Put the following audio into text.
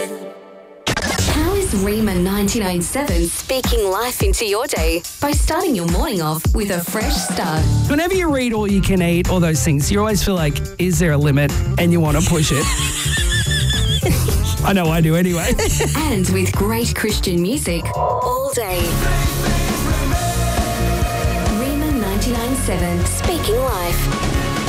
How is Rima 99.7 speaking life into your day by starting your morning off with a fresh start? Whenever you read All You Can Eat, all those things, you always feel like, is there a limit? And you want to push it. I know I do anyway. And with great Christian music all day. Rima 99.7 speaking life.